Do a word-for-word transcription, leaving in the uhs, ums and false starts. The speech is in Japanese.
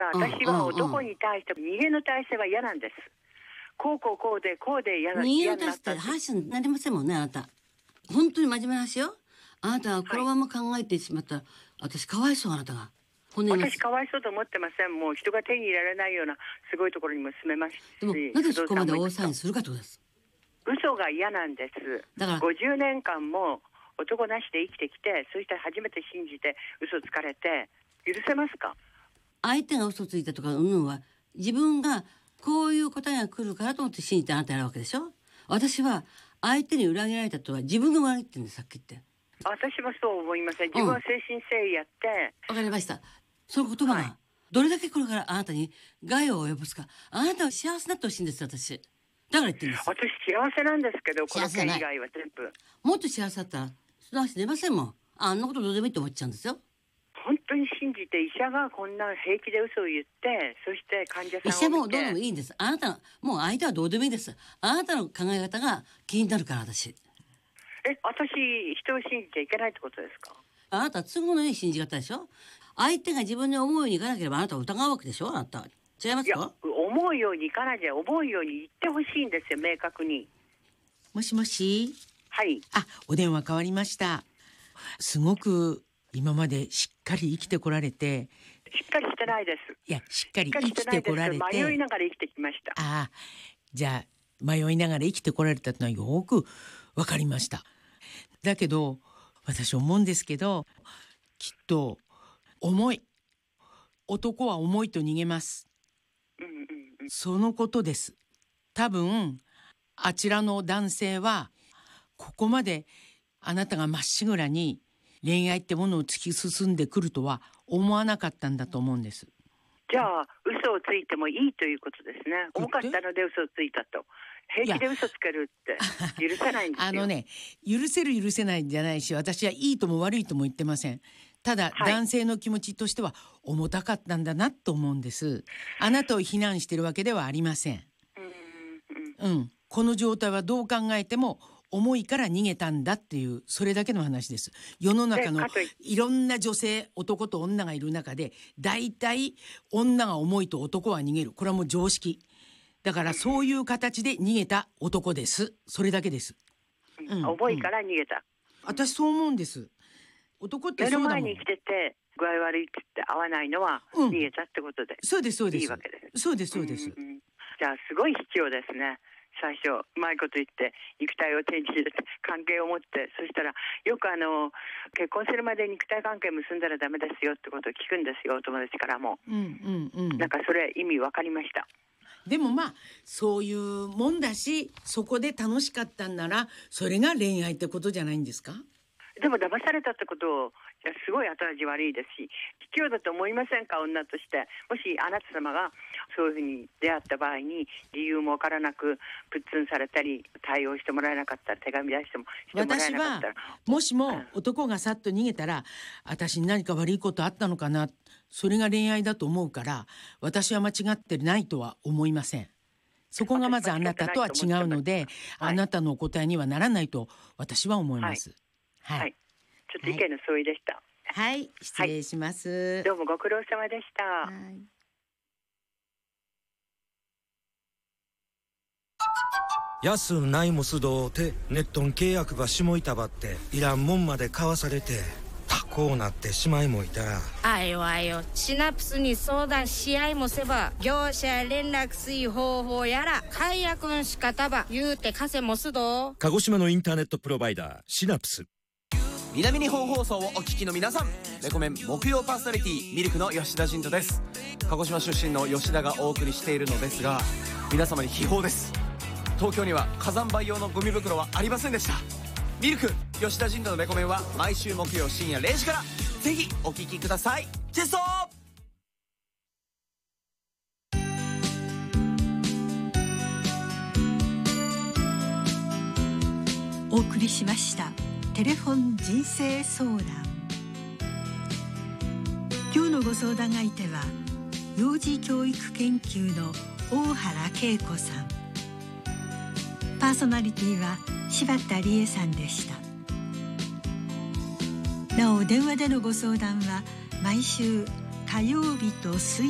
私は男に対して逃げの体制は嫌なんです。こうこうこうでこうで嫌な逃げの体制って話になりませんもんね。あなた本当に真面目な話よ。あなたがこのまま考えてしまったら、はい、私かわいそう。あなたが私かわいそうと思ってません。もう人が手に入れられないようなすごいところにも住めますし。 でもなぜそこまで大騒ぎするかということです。 嘘が嫌なんです。だからごじゅうねんかんも男なしで生きてきて、そして初めて信じて嘘つかれて許せますか？ 相手が嘘ついたとかうんぬんは自分がこういう答えが来るからと思って信じてあなたやるわけでしょ。私は相手に裏切られたとは自分が悪いって言うんです。さっき言って私はそう思いません。自分は誠心誠意やって、 うん、わかりました。その言葉がどれだけこれからあなたに害を及ぼすか。あなたは幸せになってほしいんです。私だから言ってるんです。 私幸せなんですけど、この件以外は全部もっと幸せだったらその話出ませんもん。あんなことどうでもいいと思っちゃうんですよ。 本当に信じて医者がこんな平気で嘘を言って、そして患者さんを見て、 医者もどうでもいいんです。あなたもう相手はどうでもいいです。あなたの考え方が気になるから。私え私人を信じちゃいけないってことですか？ あなたは都合のいい信じ方でしょ。相手が自分に思うようにいかなければあなたを疑うわけでしょ。あなた違いますか？いや思うようにいかないで、思うように言ってほしいんですよ、明確に。 もしもし。 はい。 あ、お電話変わりました。すごく今までしっかり生きてこられて。 しっかりしてないです。 いや、しっかり生きてこられて、 迷いながら生きてきました。 ああ、じゃあ迷いながら生きてこられたのはよくわかりました。だけど私思うんですけど、きっと重い男は重いと逃げます、 うんうんうん、 そのことです。多分あちらの男性はここまであなたがまっしぐらに恋愛ってものを突き進んでくるとは思わなかったんだと思うんです。 じゃあ嘘をついてもいいということですね。重かったので嘘をついたと。平気で嘘つけるって許せないんですよ。 あのね、許せる許せないんじゃないし、私はいいとも悪いとも言ってません。ただ、はい、男性の気持ちとしては重たかったんだなと思うんです。あなたを非難してるわけではありません。うん、うんうん、この状態はどう考えても重いから逃げたんだっていう、それだけの話です。世の中のいろんな女性、男と女がいる中で、だいたい女が重いと男は逃げる。これはもう常識だから、そういう形で逃げた男です。それだけです、 うん、重いから逃げた、うん、 私そう思うんです。男ってそうだもん。 目の前に来てて具合悪いって言って合わないのは逃げたってことで、うん、 そうですそうです。 いいわけです。 そうですそうです、 うんうん、じゃあすごい卑怯ですね。最初うまいこと言って肉体を転じて関係を持って、そしたらよくあの結婚するまで肉体関係結んだらダメですよってことを聞くんですよ、お友達からも、 うんうんうん、 なんかそれ意味分かりました。 でもまあそういうもんだし、そこで楽しかったんならそれが恋愛ってことじゃないんですか？ でも騙されたってことをすごい後味悪いですし、卑怯だと思いませんか？女として。もしあなた様がそういうふうに出会った場合に理由もわからなくプッツンされたり対応してもらえなかったら、手紙出してもしてもらえなかったら、 私はもしも男がさっと逃げたら、うん、私に何か悪いことあったのかな、それが恋愛だと思うから、私は間違ってないとは思いません。そこがまずあなたとは違うので、はい、あなたのお答えにはならないと私は思います。 はい、はい、ちょっと意見の相違でした。 はい、はい、失礼します、はい、 どうもご苦労様でした。はい、 安ないもすどうてネットン契約が下いたばっていらんもんまで買わされてタコうなってしまいもいた。 あよあよ、シナプスに相談し合いもせば、業者連絡水方法やら解約の仕方ば言うて稼もすど。 鹿児島のインターネットプロバイダーシナプス。 南日本放送をお聞きの皆さん、レコメン木曜パーソナリティミルクの吉田真人です。鹿児島出身の吉田がお送りしているのですが、皆様に秘宝です。東京には火山灰用のゴミ袋はありませんでした。ミルク吉田真人のレコメンは毎週木曜深夜れいじから、ぜひお聞きください。チェストお送りしましたテレフォン人生相談。今日のご相談相手は幼児教育研究の大原恵子さん、パーソナリティは柴田理恵さんでした。なお電話でのご相談は毎週火曜日と水